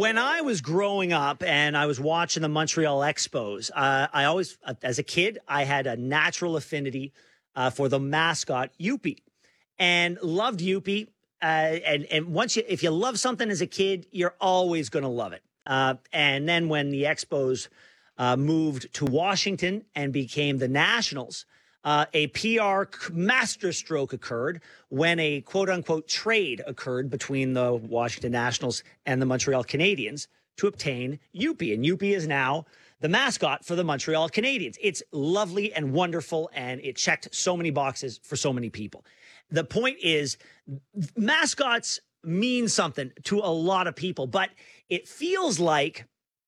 When I was growing up and I was watching the Montreal Expos, I always, as a kid, I had a natural affinity for the mascot, Youppi, and loved Youppi. And once if you love something as a kid, you're always going to love it. And then when the Expos moved to Washington and became the Nationals, a PR masterstroke occurred when a quote unquote trade occurred between the Washington Nationals and the Montreal Canadiens to obtain Youppi. And Youppi is now the mascot for the Montreal Canadiens. It's lovely and wonderful, and it checked so many boxes for so many people. The point is, mascots mean something to a lot of people, but it feels like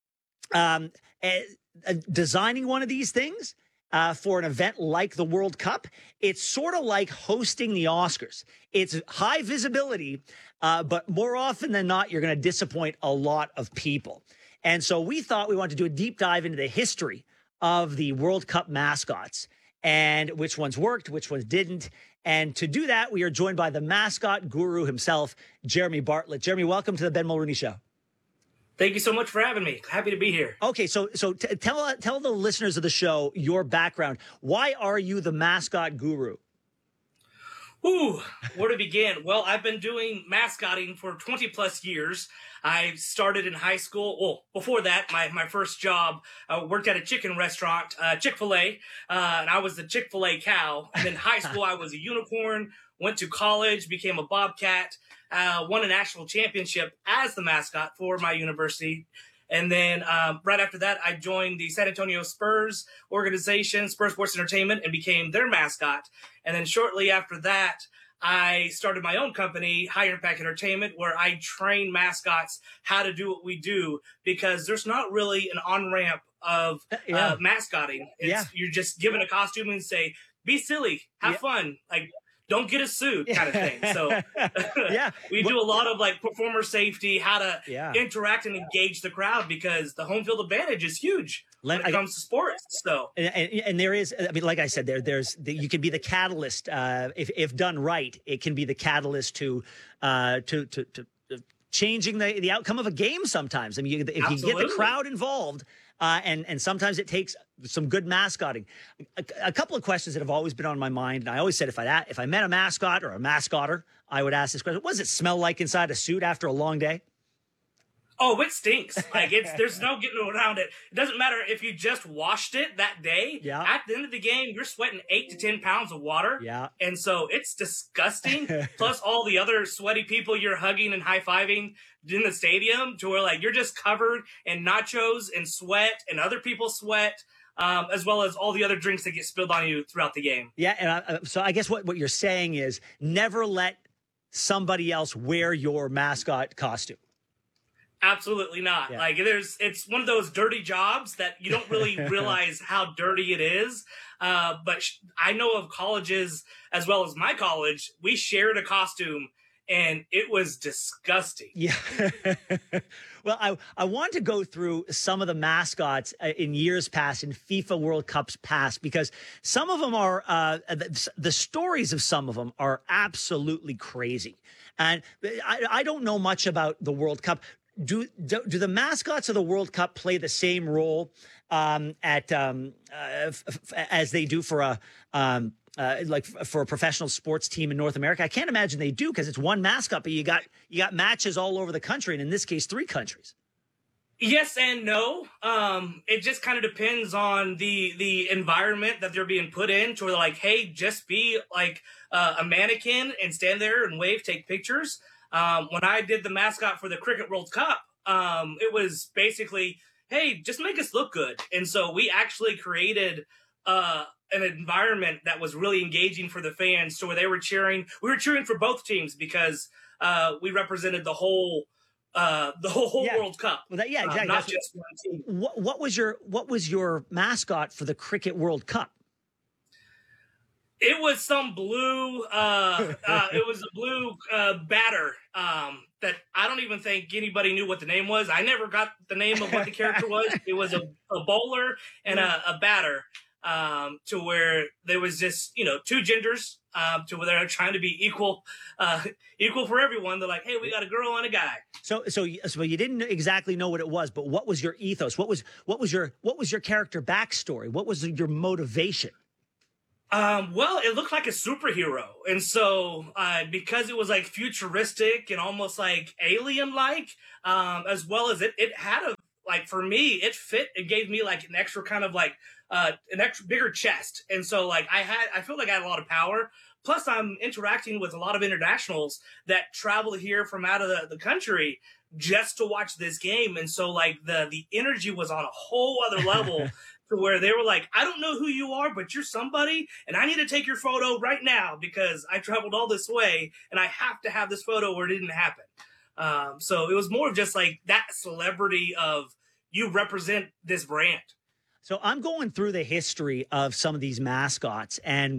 designing one of these things for an event like the World Cup, it's sort of like hosting the Oscars. It's high visibility, but more often than not, you're going to disappoint a lot of people. And so we thought we wanted to do a deep dive into the history of the World Cup mascots and which ones worked, which ones didn't. And to do that, we are joined by the mascot guru himself, Jeremy Bartlett. Jeremy, welcome to the Ben Mulrooney Show. Thank you so much for having me. Happy to be here. Okay, so tell the listeners of the show your background. Why are you the mascot guru? Ooh, where to begin? Well, I've been doing mascotting for 20 plus years. I started in high school. Well, before that, my first job, I worked at a chicken restaurant, Chick-fil-A, and I was the Chick-fil-A cow. And in high school, I was a unicorn, went to college, became a bobcat, won a national championship as the mascot for my university. And then right after that, I joined the San Antonio Spurs organization, Spurs Sports Entertainment, and became their mascot. And then shortly after that, I started my own company, Higher Impact Entertainment, where I train mascots how to do what we do, because there's not really an on-ramp of mascotting. You're just given a costume and say, be silly, have fun, like, don't get a suit kind of thing. So we do a lot of like performer safety, how to interact and engage the crowd, because the home field advantage is huge when it comes to sports. So and there is, I mean, like I said, you can be the catalyst if done right. It can be the catalyst to changing the outcome of a game. Sometimes, I mean, if you get the crowd involved. And sometimes it takes some good mascotting. A couple of questions that have always been on my mind, and I always said if I met a mascot or a mascotter, I would ask this question: what does it smell like inside a suit after a long day? Oh, it stinks. Like there's no getting around it. It doesn't matter if you just washed it that day. Yeah. At the end of the game, you're sweating 8 to 10 pounds of water. Yeah. And so it's disgusting. Plus all the other sweaty people you're hugging and high-fiving in the stadium, to where like you're just covered in nachos and sweat and other people's sweat. As well as all the other drinks that get spilled on you throughout the game. Yeah, and so I guess what you're saying is never let somebody else wear your mascot costume. Absolutely not. Yeah. Like it's one of those dirty jobs that you don't really realize how dirty it is. But I know of colleges, as well as my college, we shared a costume, and it was disgusting. Yeah. Well, I want to go through some of the mascots in years past, in FIFA World Cups past, because some of them are, the stories of some of them are absolutely crazy. And I don't know much about the World Cup. Do the mascots of the World Cup play the same role as they do for for a professional sports team in North America? I can't imagine they do, because it's one mascot, but you got matches all over the country, and in this case, 3 countries. Yes and no. It just kind of depends on the environment that they're being put in, to where they're like, hey, just be like a mannequin and stand there and wave, take pictures. When I did the mascot for the Cricket World Cup, it was basically, hey, just make us look good. And so we actually created an environment that was really engaging for the fans, to where they were cheering. We were cheering for both teams, because we represented the whole World Cup. Well, exactly. Not just one team. What was your mascot for the Cricket World Cup? It was some blue. It was a blue batter that I don't even think anybody knew what the name was. I never got the name of what the character was. It was a bowler and a batter. to where there was just, two genders, to where they're trying to be equal for everyone. They're like, hey, we got a girl and a guy. So you didn't exactly know what it was, but what was your ethos? What was your character backstory? What was your motivation? Well, it looked like a superhero. And so, because it was like futuristic and almost like alien-like, as well as it had for me, it fit, it gave me like an extra kind of like, an extra bigger chest. And so like I feel like I had a lot of power. Plus I'm interacting with a lot of internationals that travel here from out of the country just to watch this game. And so like the energy was on a whole other level. To where they were like, I don't know who you are, but you're somebody, and I need to take your photo right now because I traveled all this way, and I have to have this photo or it didn't happen. So it was more of just like that celebrity of you represent this brand. So I'm going through the history of some of these mascots, and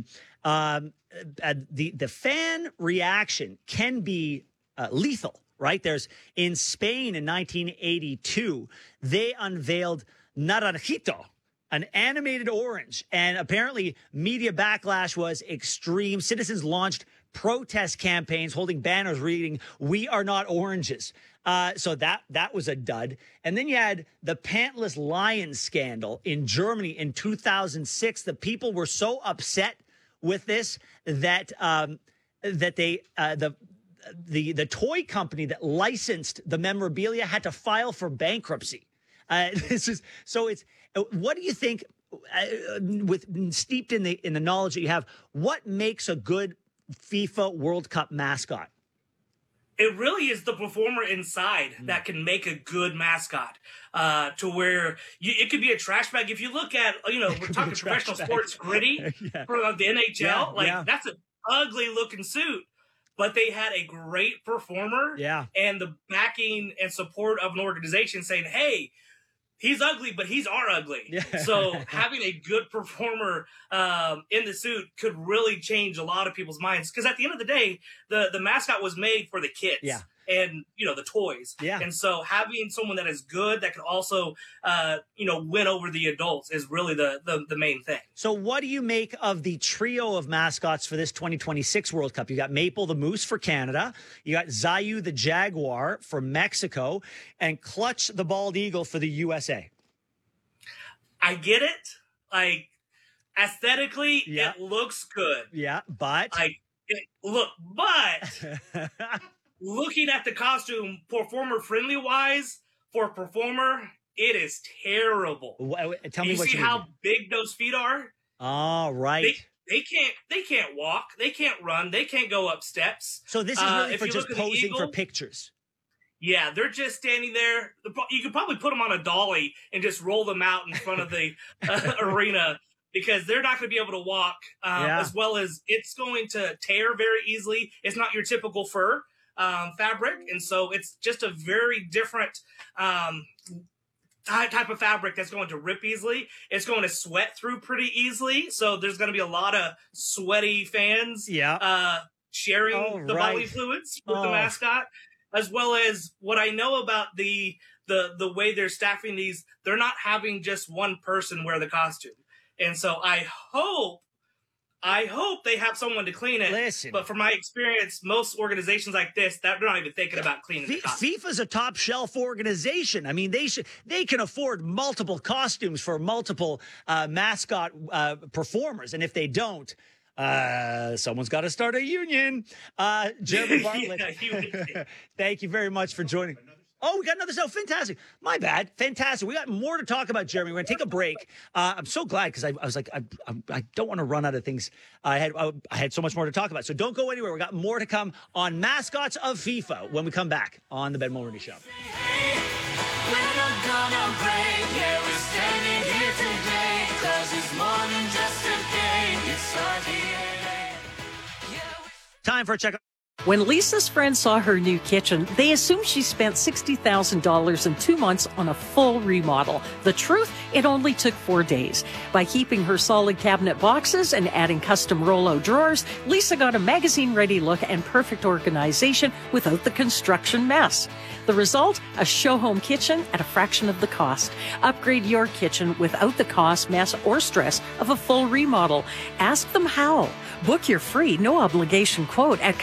the fan reaction can be lethal, right? In Spain in 1982, they unveiled Naranjito, an animated orange, and apparently media backlash was extreme. Citizens launched protest campaigns holding banners reading, "We are not oranges." So that was a dud. And then you had the pantless lion scandal in Germany in 2006. The people were so upset with this that the toy company that licensed the memorabilia had to file for bankruptcy. What do you think, with steeped in the knowledge that you have, what makes a good FIFA World Cup mascot? It really is the performer inside that can make a good mascot, to where it could be a trash bag. If you look at, we're talking professional sports, Gritty from the NHL, that's an ugly looking suit. But they had a great performer and the backing and support of an organization saying, hey, he's ugly, but he's our ugly. Yeah. So having a good performer in the suit could really change a lot of people's minds. Because at the end of the day, the mascot was made for the kids. Yeah. And, the toys. Yeah. And so having someone that is good, that can also, win over the adults is really the main thing. So what do you make of the trio of mascots for this 2026 World Cup? You got Maple the Moose for Canada. You got Zayu the Jaguar for Mexico, and Clutch the Bald Eagle for the USA. I get it. Like, aesthetically, it looks good. Yeah, but... Looking at the costume, performer-friendly wise, for a performer, it is terrible. Tell me what you see how big those feet are? Oh, right. They can't walk. They can't run. They can't go up steps. So this is really for just posing for pictures. Yeah, they're just standing there. You could probably put them on a dolly and just roll them out in front of the arena, because they're not going to be able to walk, as well as it's going to tear very easily. It's not your typical fur fabric, and so it's just a very different type of fabric that's going to rip easily. It's going to sweat through pretty easily, so there's going to be a lot of sweaty fans sharing the bodily fluids with the mascot, as well as what I know about the way they're staffing these. They're not having just one person wear the costume, and so I hope they have someone to clean it. Listen, but from my experience, most organizations like this, they're not even thinking about cleaning the costume. FIFA's a top shelf organization. I mean, they can afford multiple costumes for multiple mascot performers, and if they don't, someone's got to start a union. Jeremy Bartlett, thank you very much for joining. Oh, we got another show. Fantastic. My bad. Fantastic. We got more to talk about, Jeremy. We're going to take a break. I'm so glad, because I was like, I don't want to run out of things. I had so much more to talk about. So don't go anywhere. We got more to come on mascots of FIFA when we come back on the Ben Mulroney Show. Hey, we're not gonna break. Yeah, we're standing here today, 'cause it's more than just a game. It's our DNA. Time for a check. When Lisa's friends saw her new kitchen, they assumed she spent $60,000 in 2 months on a full remodel. The truth, it only took 4 days. By keeping her solid cabinet boxes and adding custom Rollo drawers, Lisa got a magazine-ready look and perfect organization without the construction mess. The result? A show home kitchen at a fraction of the cost. Upgrade your kitchen without the cost, mess, or stress of a full remodel. Ask them how. Book your free, no obligation quote at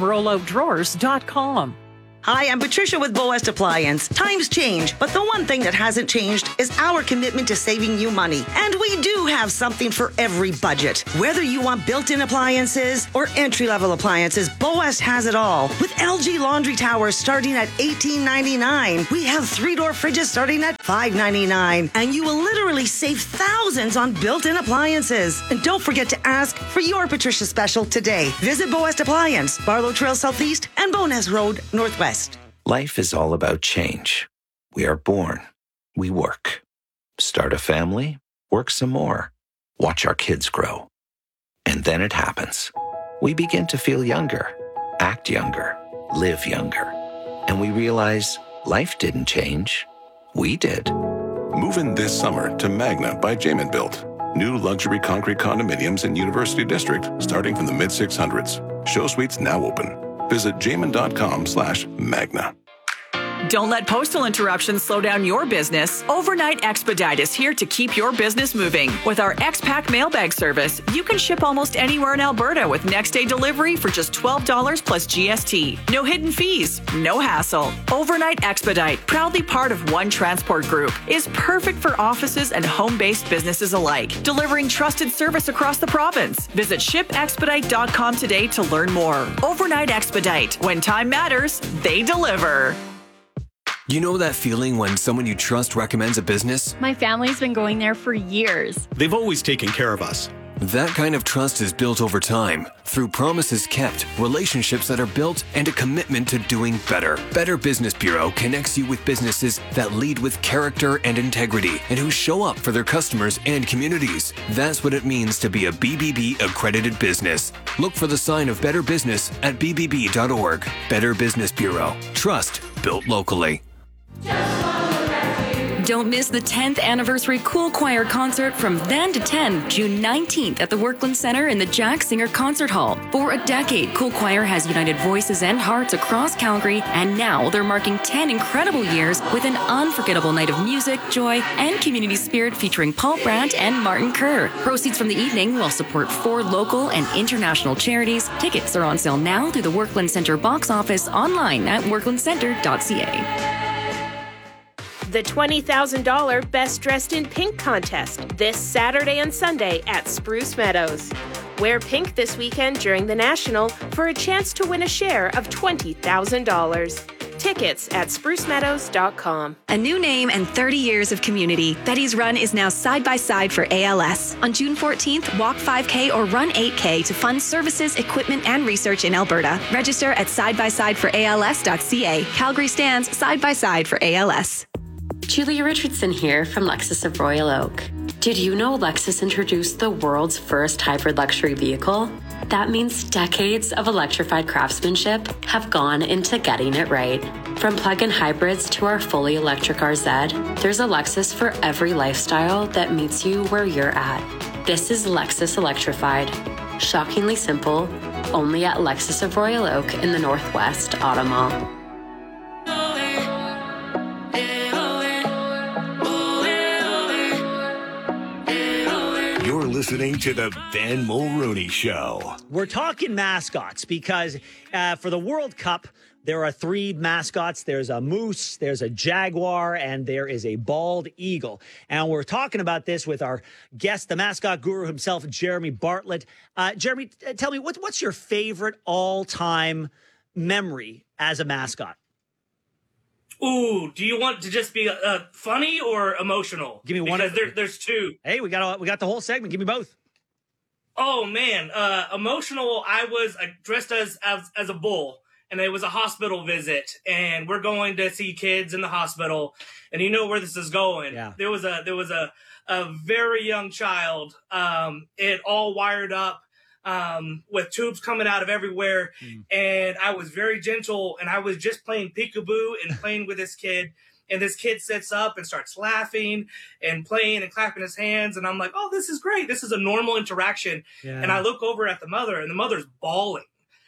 customrolloutdrawers.com. Hi, I'm Patricia with Boest Appliance. Times change, but the one thing that hasn't changed is our commitment to saving you money. And we do have something for every budget. Whether you want built-in appliances or entry-level appliances, Boest has it all. With LG laundry towers starting at $18.99. We have 3-door fridges starting at $5.99. And you will literally save thousands on built-in appliances. And don't forget to ask for your Patricia special today. Visit Boest Appliance, Barlow Trail Southeast and Bowness Road Northwest. Life is all about change. We are born. We work. Start a family. Work some more. Watch our kids grow. And then it happens. We begin to feel younger, act younger, live younger. And we realize life didn't change. We did. Move in this summer to Magna by Jamin Built. New luxury concrete condominiums in University District starting from the mid-600s. Show suites now open. Visit jamin.com/Magna. Don't let postal interruptions slow down your business. Overnight Expedite is here to keep your business moving. With our X-Pack mailbag service, you can ship almost anywhere in Alberta with next-day delivery for just $12 plus GST. No hidden fees, no hassle. Overnight Expedite, proudly part of One Transport Group, is perfect for offices and home-based businesses alike, delivering trusted service across the province. Visit shipexpedite.com today to learn more. Overnight Expedite. When time matters, they deliver. You know that feeling when someone you trust recommends a business? My family's been going there for years. They've always taken care of us. That kind of trust is built over time through promises kept, relationships that are built, and a commitment to doing better. Better Business Bureau connects you with businesses that lead with character and integrity and who show up for their customers and communities. That's what it means to be a BBB accredited business. Look for the sign of Better Business at bbb.org. Better Business Bureau. Trust built locally. Don't miss the 10th anniversary Cool Choir concert from then to 10, June 19th at the Workland Center in the Jack Singer Concert Hall. For a decade, Cool Choir has united voices and hearts across Calgary, and now they're marking 10 incredible years with an unforgettable night of music, joy, and community spirit featuring Paul Brandt and Martin Kerr. Proceeds from the evening will support 4 local and international charities. Tickets are on sale now through the Workland Center box office online at worklandcenter.ca. The $20,000 Best Dressed in Pink contest this Saturday and Sunday at Spruce Meadows. Wear pink this weekend during the National for a chance to win a share of $20,000. Tickets at sprucemeadows.com. A new name and 30 years of community. Betty's Run is now side by side for ALS. On June 14th, walk 5K or run 8K to fund services, equipment, and research in Alberta. Register at sidebysideforals.ca. Calgary stands side by side for ALS. Julia Richardson here from Lexus of Royal Oak. Did you know Lexus introduced the world's first hybrid luxury vehicle? That means decades of electrified craftsmanship have gone into getting it right. From plug-in hybrids to our fully electric RZ, there's a Lexus for every lifestyle that meets you where you're at. This is Lexus Electrified. Shockingly simple, only at Lexus of Royal Oak in the Northwest Auto Mall. You're listening to the Ben Mulrooney Show. We're talking mascots because for the World Cup, there are 3 mascots. There's a moose, there's a jaguar, and there is a bald eagle. And we're talking about this with our guest, the mascot guru himself, Jeremy Bartlett. Jeremy, tell me, what's your favorite all-time memory as a mascot? Ooh, do you want to just be funny or emotional? Give me one. There's 2. Hey, we got the whole segment. Give me both. Oh man, emotional. I was dressed as a bull, and it was a hospital visit, and we're going to see kids in the hospital, and you know where this is going. Yeah. There was a very young child, it all wired up. With tubes coming out of everywhere. And I was very gentle, and I was just playing peekaboo and playing with this kid. And this kid sits up and starts laughing and playing and clapping his hands. And I'm like, oh, this is great. This is a normal interaction. Yeah. And I look over at the mother, and the mother's bawling.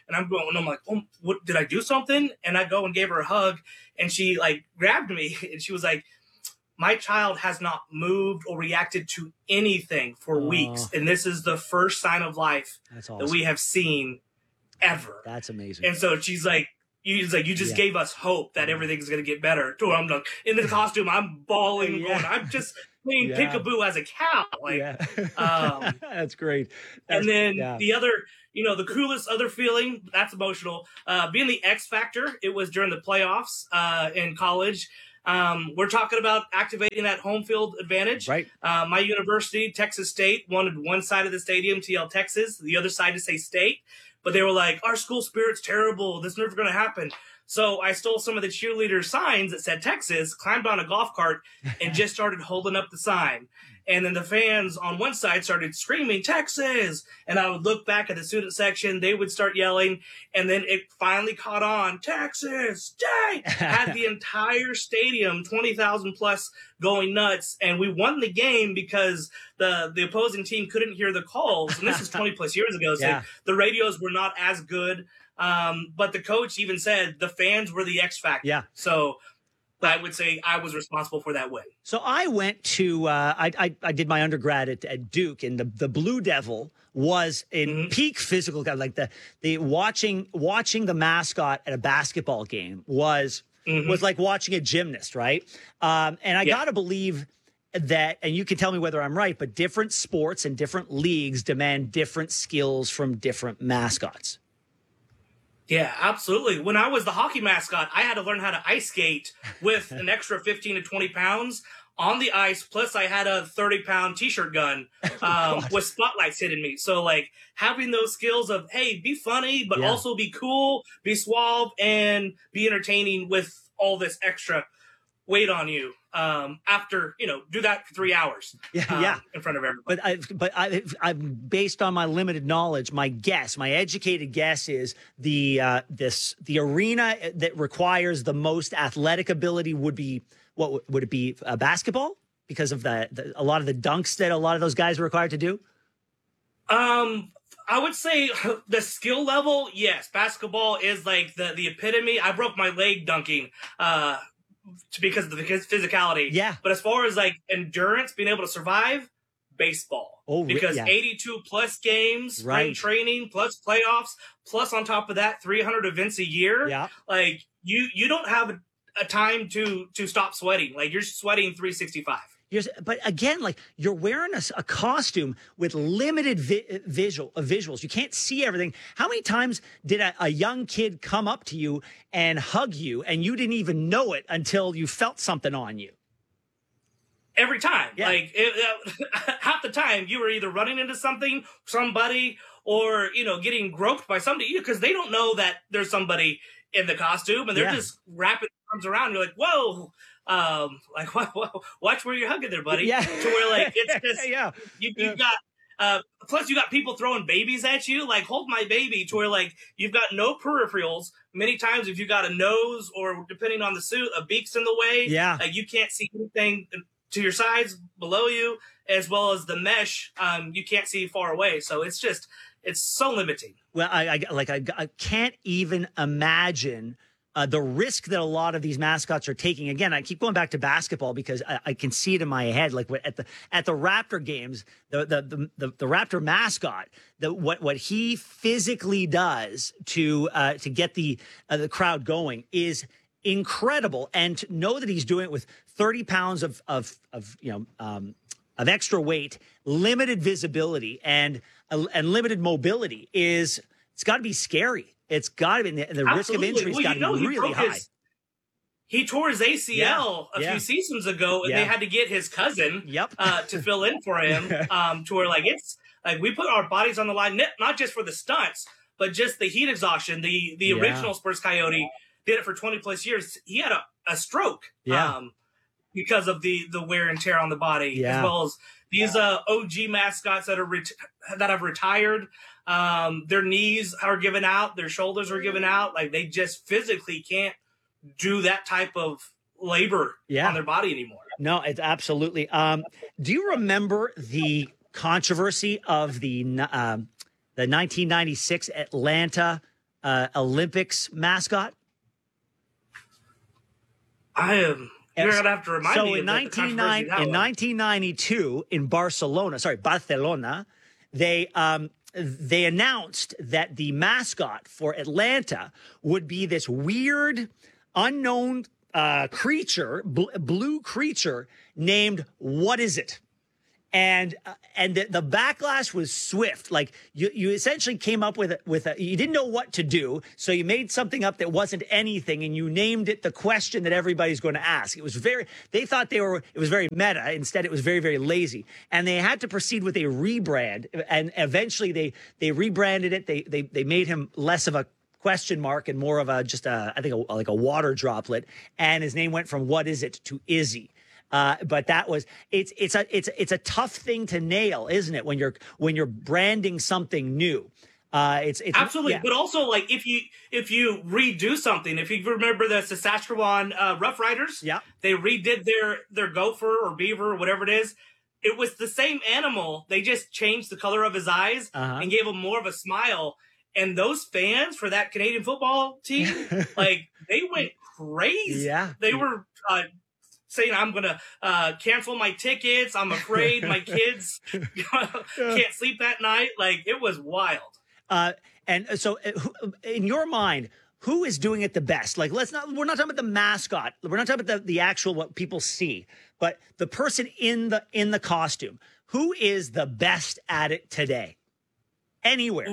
And I'm like, oh, what, did I do something? And I go and gave her a hug, and she like grabbed me, and she was like, my child has not moved or reacted to anything for weeks. And this is the first sign of life that we have seen ever. That's amazing. And so she's like, you just gave us hope that everything's going to get better. So I'm like, in the costume, I'm bawling. Going, I'm just playing peekaboo as a cow. Like, that's great. And then the other, the coolest other feeling, that's emotional. Being the X Factor, it was during the playoffs in college. We're talking about activating that home field advantage. Right. My university, Texas State, wanted one side of the stadium to yell Texas, the other side to say state. But they were like, our school spirit's terrible. This is never going to happen. So I stole some of the cheerleader signs that said Texas, climbed on a golf cart, and just started holding up the sign. And then the fans on one side started screaming, Texas! And I would look back at the student section. They would start yelling. And then it finally caught on, Texas! Day! Had the entire stadium, 20,000 plus, going nuts. And we won the game because the opposing team couldn't hear the calls. And this is 20 plus years ago. So the radios were not as good. But the coach even said the fans were the X factor. Yeah. So I would say I was responsible for that win. So I went to I did my undergrad at Duke, and the Blue Devil was in peak physical, like the watching the mascot at a basketball game was like watching a gymnast, right? And I gotta believe that, and you can tell me whether I'm right, but different sports and different leagues demand different skills from different mascots. Yeah, absolutely. When I was the hockey mascot, I had to learn how to ice skate with an extra 15 to 20 pounds on the ice. Plus, I had a 30-pound T-shirt gun with spotlights hitting me. So, like, having those skills of, hey, be funny, but also be cool, be suave, and be entertaining with all this extra weight on you. After, do that for 3 hours in front of everybody. But I based on my limited knowledge, my educated guess is the arena that requires the most athletic ability would be, what would it be, basketball? Because of a lot of the dunks that a lot of those guys are required to do? I would say the skill level, yes. Basketball is like the epitome. I broke my leg dunking, because of the physicality. Yeah. But as far as like endurance, being able to survive, baseball. Because 82 plus games, spring training, plus playoffs, plus on top of that, 300 events a year. Yeah. Like you don't have a time to stop sweating. Like you're sweating 365. But again, like you're wearing a costume with limited visuals. You can't see everything. How many times did a young kid come up to you and hug you and you didn't even know it until you felt something on you? Every time. Yeah. Like half the time you were either running into somebody, or, getting groped by somebody, because they don't know that there's somebody in the costume and they're just wrapping arms around. You're like, whoa. Like, watch where you're hugging there, buddy. Yeah. To where, like, it's just, you've got, plus you got people throwing babies at you, like, hold my baby, to where, like, you've got no peripherals. Many times, if you got a nose, or depending on the suit, a beak's in the way. Yeah. Like, you can't see anything to your sides, below you, as well as the mesh, you can't see far away. So it's so limiting. Well, I can't even imagine the risk that a lot of these mascots are taking. Again, I keep going back to basketball because I can see it in my head. Like at the Raptor games, the Raptor mascot, what he physically does to get the crowd going is incredible. And to know that he's doing it with 30 pounds of extra weight, limited visibility, and limited mobility it's got to be scary. It's got to be, the risk of injury has got to be really high. He tore his ACL a few seasons ago, and they had to get his cousin to fill in for him. To where, like, it's like we put our bodies on the line, not just for the stunts, but just the heat exhaustion. The original Spurs Coyote did it for 20 plus years. He had a stroke because of the wear and tear on the body, as well as these OG mascots that have retired. Their knees are given out, their shoulders are given out. Like, they just physically can't do that type of labor on their body anymore. No, it's absolutely. Do you remember the controversy of the 1996 Atlanta Olympics mascot? You're going to have to remind me. So in 1992 in Barcelona, they announced that the mascot for Atlanta would be this weird, unknown creature, blue creature named What Is It? And the backlash was swift. Like you essentially came up with a you didn't know what to do, so you made something up that wasn't anything, and you named it the question that everybody's going to ask. It was they thought it was very meta. Instead, it was very, very lazy, and they had to proceed with a rebrand. And eventually, they rebranded it. They made him less of a question mark and more of a like a water droplet, and his name went from What Is It to Izzy. But that was it's a tough thing to nail, isn't it? When you're branding something new, it's absolutely. Yeah. But also, like if you redo something, if you remember the Saskatchewan Rough Riders, they redid their gopher or beaver or whatever it is. It was the same animal. They just changed the color of his eyes and gave him more of a smile. And those fans for that Canadian football team, like they went crazy. Yeah, they were. Saying I'm gonna cancel my tickets. I'm afraid my kids can't sleep that night. Like it was wild. And so, in your mind, who is doing it the best? Like, we're not talking about the mascot. We're not talking about the actual what people see, but the person in the costume. Who is the best at it today? Anywhere.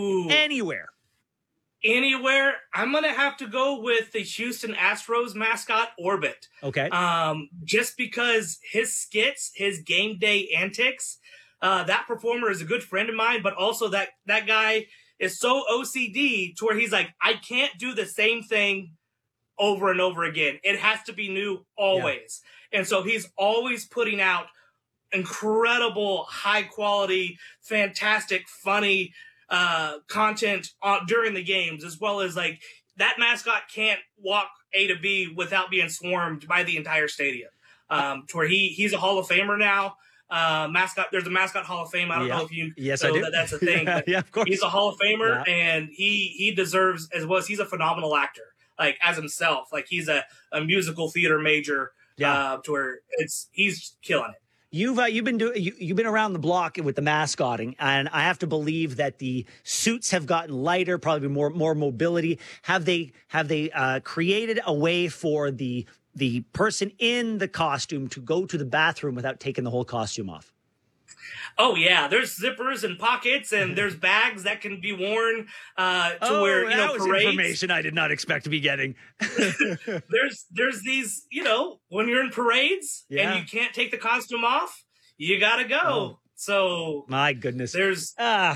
Anywhere, I'm going to have to go with the Houston Astros mascot, Orbit. Okay. Just because his skits, his game day antics, that performer is a good friend of mine, but also that guy is so OCD to where he's like, I can't do the same thing over and over again. It has to be new always. Yeah. And so he's always putting out incredible, high quality, fantastic, funny content during the games, as well as like that mascot can't walk A to B without being swarmed by the entire stadium. To where he's a Hall of Famer now. There's a mascot Hall of Fame. I don't know if you know that's a thing. Yeah, of course. He's a Hall of Famer, and he deserves, as well as he's a phenomenal actor, like as himself. Like he's a musical theater major. To where he's killing it. You've been around the block with the mascotting, and I have to believe that the suits have gotten lighter, probably more mobility. Have they created a way for the person in the costume to go to the bathroom without taking the whole costume off? Oh yeah, there's zippers and pockets, and there's bags that can be worn to where that was parades. Information I did not expect to be getting. there's these, when you're in parades and you can't take the costume off, you gotta go. Oh. So my goodness, there's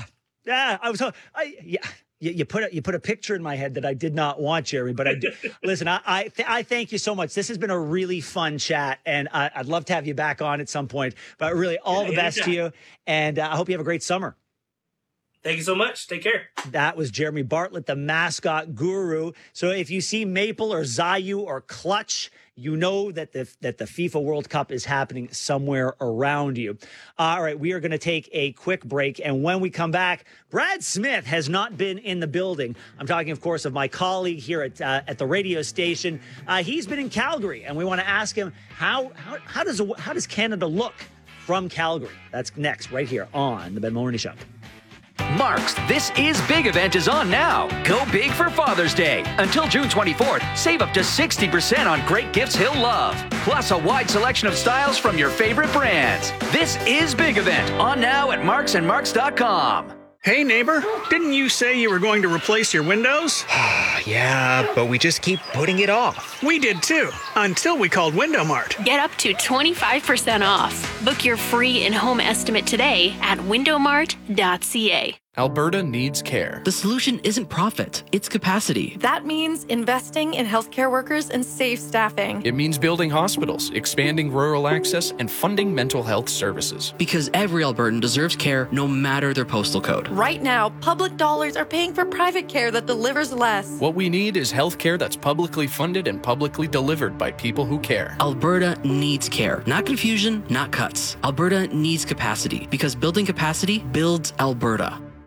You put a picture in my head that I did not want, Jeremy, but I did. Listen, I thank you so much. This has been a really fun chat, and I'd love to have you back on at some point. But really, all the best to you, and I hope you have a great summer. Thank you so much. Take care. That was Jeremy Bartlett, the mascot guru. So if you see Maple or Zayu or Clutch, you know that the FIFA World Cup is happening somewhere around you. All right, we are going to take a quick break. And when we come back, Brad Smith has not been in the building. I'm talking, of course, of my colleague here at the radio station. He's been in Calgary, and we want to ask him how does Canada look from Calgary? That's next, right here on the Ben Mulroney Show. Mark's This Is Big event is on now. Go big for Father's Day. Until June 24th, save up to 60% on great gifts he'll love. Plus a wide selection of styles from your favorite brands. This Is Big event on now at marksandmarks.com. Hey neighbor, didn't you say you were going to replace your windows? Yeah, but we just keep putting it off. We did too, until we called Window Mart. Get up to 25% off. Book your free in-home estimate today at windowmart.ca. Alberta needs care. The solution isn't profit, it's capacity. That means investing in healthcare workers and safe staffing. It means building hospitals, expanding rural access, and funding mental health services. Because every Albertan deserves care no matter their postal code. Right now, public dollars are paying for private care that delivers less. What we need is health care that's publicly funded and publicly delivered by people who care. Alberta needs care. Not confusion, not cuts. Alberta needs capacity. Because building capacity builds Alberta.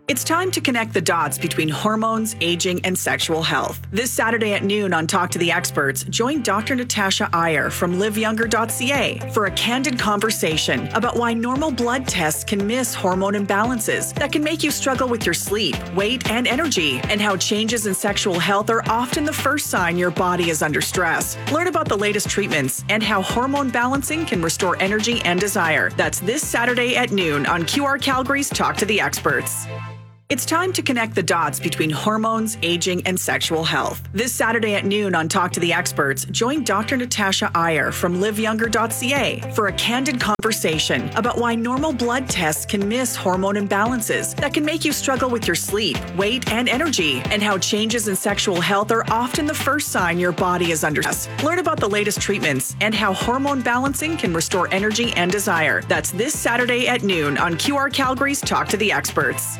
It's time to connect the dots between hormones, aging, and sexual health. This Saturday at noon on Talk to the Experts, join Dr. Natasha Iyer from liveyounger.ca for a candid conversation about why normal blood tests can miss hormone imbalances that can make you struggle with your sleep, weight, and energy, and how changes in sexual health are often the first sign your body is under stress. Learn about the latest treatments and how hormone balancing can restore energy and desire. That's this Saturday at noon on QR Calgary's Talk to the Experts. It's time to connect the dots between hormones, aging, and sexual health. This Saturday at noon on Talk to the Experts, join Dr. Natasha Iyer from liveyounger.ca for a candid conversation about why normal blood tests can miss hormone imbalances that can make you struggle with your sleep, weight, and energy, and how changes in sexual health are often the first sign your body is under stress. Learn about the latest treatments and how hormone balancing can restore energy and desire. That's this Saturday at noon on QR Calgary's Talk to the Experts.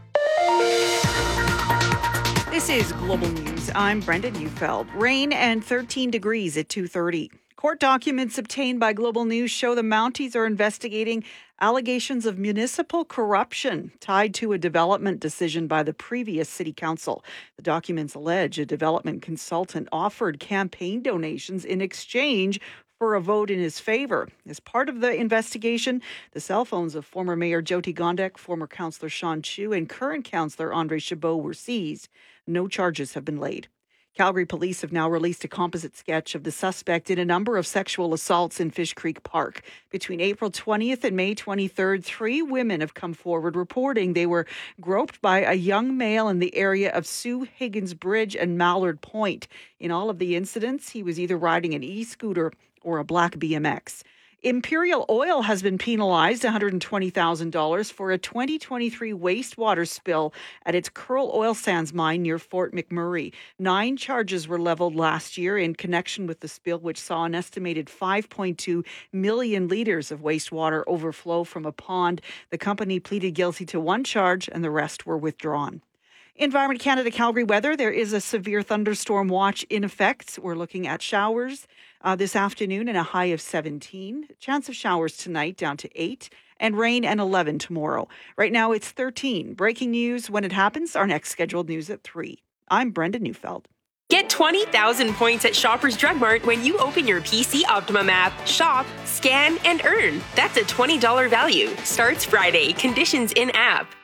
This is Global News. I'm Brenda Neufeld. Rain and 13 degrees at 2:30. Court documents obtained by Global News show the Mounties are investigating allegations of municipal corruption tied to a development decision by the previous city council. The documents allege a development consultant offered campaign donations in exchange for a vote in his favor. As part of the investigation, the cell phones of former Mayor Jyoti Gondek, former Councillor Sean Chu, and current Councillor Andre Chabot were seized. No charges have been laid. Calgary police have now released a composite sketch of the suspect in a number of sexual assaults in Fish Creek Park. Between April 20th and May 23rd, 3 women have come forward reporting they were groped by a young male in the area of Sue Higgins Bridge and Mallard Point. In all of the incidents, he was either riding an e-scooter or a black BMX. Imperial Oil has been penalized $120,000 for a 2023 wastewater spill at its Curl Oil Sands mine near Fort McMurray. 9 charges were leveled last year in connection with the spill, which saw an estimated 5.2 million litres of wastewater overflow from a pond. The company pleaded guilty to 1 charge and the rest were withdrawn. Environment Canada Calgary weather. There is a severe thunderstorm watch in effect. We're looking at showers this afternoon and a high of 17. Chance of showers tonight down to 8 and rain and 11 tomorrow. Right now it's 13. Breaking news when it happens. Our next scheduled news at 3. I'm Brenda Neufeld. Get 20,000 points at Shoppers Drug Mart when you open your PC Optimum app. Shop, scan, and earn. That's a $20 value. Starts Friday. Conditions in app.